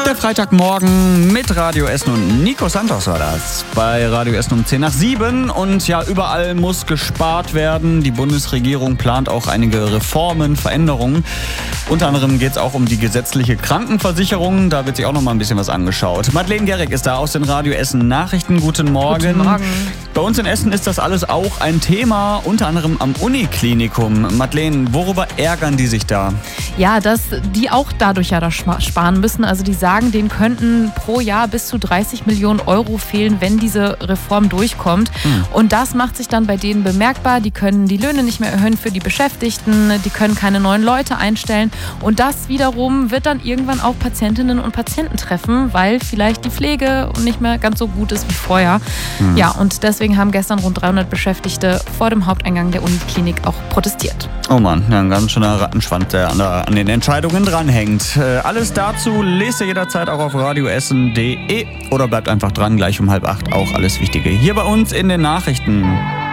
Der Freitagmorgen mit Radio Essen und Nico Santos war das. Bei Radio Essen um 10:10. Und ja, überall muss gespart werden. Die Bundesregierung plant auch einige Reformen, Veränderungen. Unter anderem geht es auch um die gesetzliche Krankenversicherung. Da wird sich auch noch mal ein bisschen was angeschaut. Madeleine Gerrig ist da aus den Radio Essen Nachrichten. Guten Morgen. Guten Morgen. Bei uns in Essen ist das alles auch ein Thema, unter anderem am Uniklinikum. Madeleine, worüber ärgern die sich da? Ja, dass die auch dadurch ja da sparen müssen. Also die sagen, denen könnten pro Jahr bis zu 30 Millionen Euro fehlen, wenn diese Reform durchkommt. Und das macht sich dann bei denen bemerkbar. Die können die Löhne nicht mehr erhöhen für die Beschäftigten. Die können keine neuen Leute einstellen. Und das wiederum wird dann irgendwann auch Patientinnen und Patienten treffen, weil vielleicht die Pflege nicht mehr ganz so gut ist wie vorher. Ja, und deswegen haben gestern rund 300 Beschäftigte vor dem Haupteingang der Uniklinik auch protestiert. Oh Mann, ja, ein ganz schöner Rattenschwanz, der an den Entscheidungen dranhängt. Alles dazu lest ihr jederzeit auch auf radioessen.de oder bleibt einfach dran, gleich um 7:30 auch alles Wichtige hier bei uns in den Nachrichten.